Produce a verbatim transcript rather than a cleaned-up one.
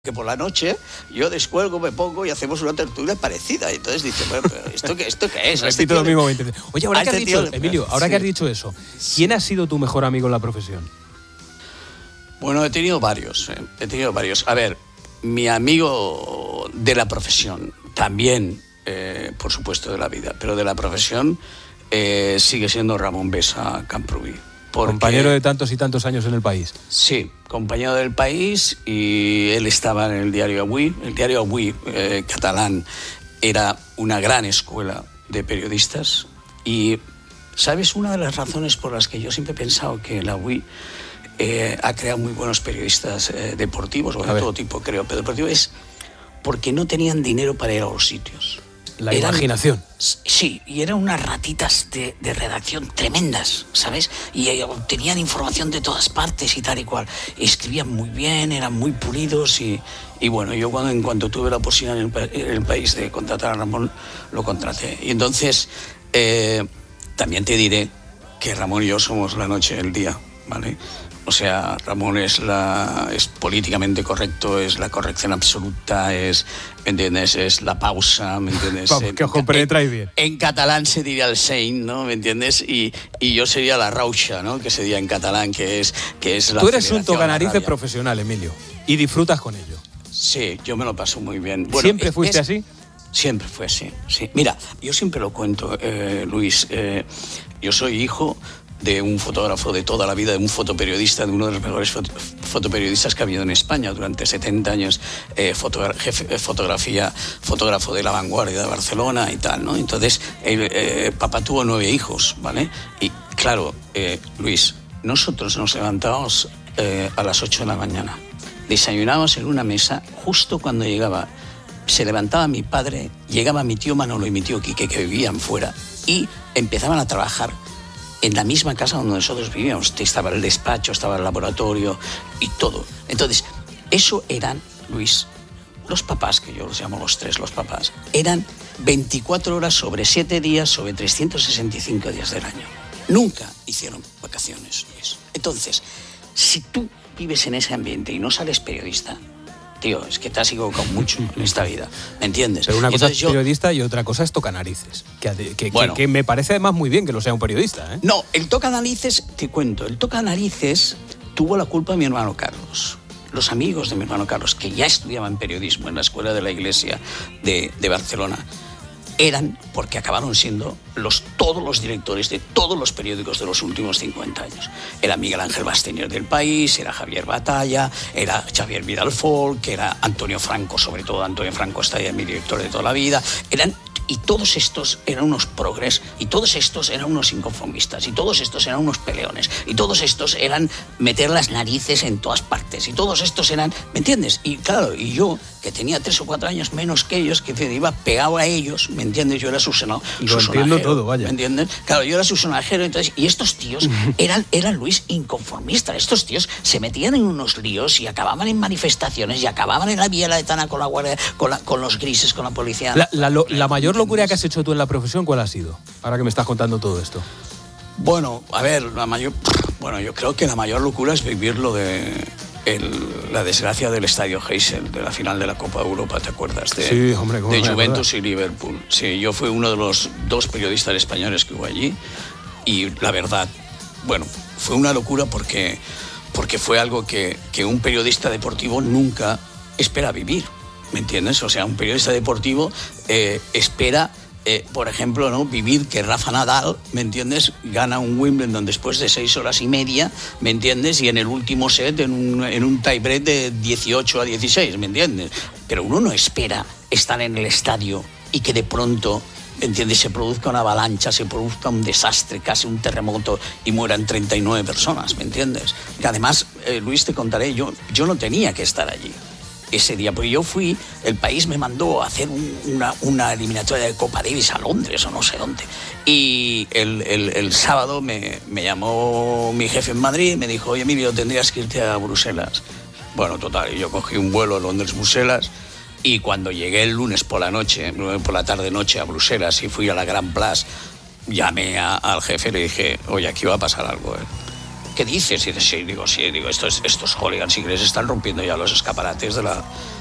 que por la noche yo descuelgo, me pongo y hacemos una tertulia parecida. Y entonces dice, bueno, pero ¿esto qué, esto qué es? Este lo mismo. Oye, ahora que has dicho, Emilio, ahora sí. que has dicho eso, ¿quién ha sido tu mejor amigo en la profesión? Bueno, he tenido varios, eh. he tenido varios. A ver, mi amigo de la profesión, también, eh, por supuesto, de la vida, pero de la profesión eh, sigue siendo Ramón Besa Camprubí. Porque, compañero de tantos y tantos años en el país. Sí, compañero del país, y él estaba en el diario Avui. El diario Avui eh, catalán era una gran escuela de periodistas y, ¿sabes? Una de las razones por las que yo siempre he pensado que el Avui eh, ha creado muy buenos periodistas eh, deportivos, o de todo tipo, creo, pero deportivos, es porque no tenían dinero para ir a los sitios. La eran, imaginación. Sí, y eran unas ratitas de, de redacción tremendas, ¿sabes? Y eh, obtenían información de todas partes y tal y cual. Escribían muy bien, eran muy pulidos y, y bueno, yo cuando, en cuanto tuve la posibilidad en el, en el país de contratar a Ramón, lo contraté. Y entonces, eh, también te diré que Ramón y yo somos la noche y el día, ¿vale? O sea, Ramón es la es políticamente correcto, es la corrección absoluta, es, ¿me entiendes? Es la pausa, ¿me entiendes? Vamos, que os compenetráis bien. En catalán se diría el sein, ¿no? ¿Me entiendes? Y, y yo sería la rauxa, ¿no? Que sería en catalán, que es, que es la... Tú eres un tocanarices profesional, Emilio, y disfrutas con ello. Sí, yo me lo paso muy bien. Bueno, ¿Siempre fuiste es, así? Siempre fue así, sí. Mira, yo siempre lo cuento, eh, Luis, eh, yo soy hijo de un fotógrafo de toda la vida, de un fotoperiodista, de uno de los mejores foto, fotoperiodistas que ha habido en España durante setenta años, eh, fotogra jefe, fotografía, fotógrafo de La Vanguardia de Barcelona y tal, ¿no? Entonces, el, eh, papá tuvo nueve hijos, ¿vale? Y claro, eh, Luis, nosotros nos levantábamos eh, a las ocho de la mañana, desayunábamos en una mesa justo cuando llegaba, se levantaba mi padre, llegaba mi tío Manolo y mi tío Quique, que vivían fuera, y empezaban a trabajar en la misma casa donde nosotros vivíamos. Estaba el despacho, estaba el laboratorio y todo. Entonces, eso eran, Luis, los papás, que yo los llamo los tres, los papás, eran veinticuatro horas sobre siete días, sobre trescientos sesenta y cinco días del año. Nunca hicieron vacaciones, Luis. Entonces, si tú vives en ese ambiente y no sales periodista, tío, es que te has equivocado mucho en esta vida, ¿me entiendes? Pero una cosa Entonces, es yo... periodista y otra cosa es tocanarices, que, que, bueno, que, que me parece además muy bien que lo sea un periodista, ¿eh? No, el tocanarices, te cuento, el tocanarices tuvo la culpa de mi hermano Carlos. Los amigos de mi hermano Carlos, que ya estudiaban periodismo en la Escuela de la Iglesia de, de Barcelona, eran, porque acabaron siendo los, todos los directores de todos los periódicos de los últimos cincuenta años. Era Miguel Ángel Basteñer del País, era Javier Batalla, era Xavier Vidal Folk, era Antonio Franco, sobre todo Antonio Franco está ya mi director de toda la vida. Eran, y todos estos eran unos progres, y todos estos eran unos inconformistas, y todos estos eran unos peleones, y todos estos eran meter las narices en todas partes, y todos estos eran, ¿me entiendes? Y claro, y yo, que tenía tres o cuatro años menos que ellos, que iba pegado a ellos, ¿me entiendes? Yo era su sonajero. Lo entiendo todo, vaya. ¿Me entiendes? Claro, yo era su sonajero, entonces, y estos tíos eran, eran, Luis, inconformistas. Estos tíos se metían en unos líos y acababan en manifestaciones y acababan en la Vía Laetana con la guardia, con, la, con los grises, con la policía. La, la, lo, la mayor locura que has hecho tú en la profesión, ¿cuál ha sido? Ahora que me estás contando todo esto. Bueno, a ver, la mayor, bueno, yo creo que la mayor locura es vivir lo de el, la desgracia del Estadio Heysel, de la final de la Copa de Europa, ¿te acuerdas? De, sí, hombre, ¿cómo de me Juventus acuerdo? Y Liverpool. Sí, yo fui uno de los dos periodistas españoles que hubo allí y la verdad, bueno, fue una locura porque, porque fue algo que, que un periodista deportivo nunca espera vivir, ¿me entiendes? O sea, un periodista deportivo eh, espera... Eh, por ejemplo, ¿no? Vivir que Rafa Nadal, ¿me entiendes?, gana un Wimbledon después de seis horas y media, ¿me entiendes?, y en el último set en un, en un tiebreak de dieciocho a dieciséis, ¿me entiendes? Pero uno no espera estar en el estadio y que de pronto, ¿me entiendes?, se produzca una avalancha, se produzca un desastre, casi un terremoto y mueran treinta y nueve personas, ¿me entiendes? Que además, eh, Luis, te contaré, yo, yo no tenía que estar allí ese día, porque yo fui, el país me mandó a hacer un, una, una eliminatoria de Copa Davis a Londres o no sé dónde, y el, el, el sábado me, me llamó mi jefe en Madrid y me dijo, oye Emilio, tendrías que irte a Bruselas. Bueno, total, yo cogí un vuelo Londres-Bruselas y cuando llegué el lunes por la noche, por la tarde-noche a Bruselas y fui a la Grand Place, llamé a, al jefe y le dije, oye, aquí va a pasar algo, ¿eh? ¿qué dices? Y dice, sí, digo, sí, digo, estos, estos hooligans ingleses están rompiendo ya los escaparates de la,